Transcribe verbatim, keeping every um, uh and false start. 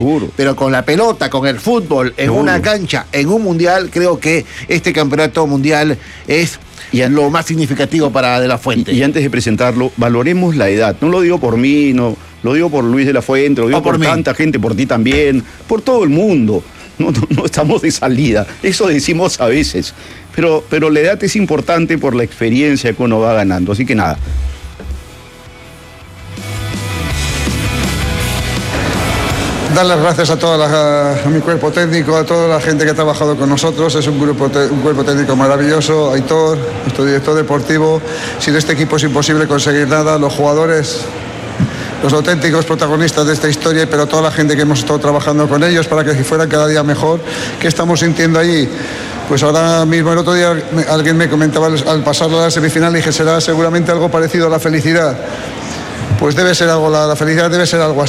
Seguro. Pero con la pelota, con el fútbol, en Seguro. una cancha, en un mundial, creo que este campeonato mundial es Y a- lo más significativo para De La Fuente. Y, y antes de presentarlo, valoremos la edad. No lo digo por mí, no, lo digo por Luis de la Fuente, lo digo O por por, mí. tanta gente, por ti también, por todo el mundo. No, no, no estamos de salida, eso decimos a veces. Pero, pero la edad es importante por la experiencia que uno va ganando. Así que nada. Dar las gracias a toda la, a mi cuerpo técnico, a toda la gente que ha trabajado con nosotros. Es un, grupo, un cuerpo técnico maravilloso. Aitor, nuestro director deportivo. Sin este equipo es imposible conseguir nada. Los jugadores, los auténticos protagonistas de esta historia, pero toda la gente que hemos estado trabajando con ellos para que fueran cada día mejor. ¿Qué estamos sintiendo allí? Pues ahora mismo, el otro día alguien me comentaba al pasarlo a la semifinal, dije, será seguramente algo parecido a la felicidad. Pues debe ser algo, la, la felicidad debe ser algo así.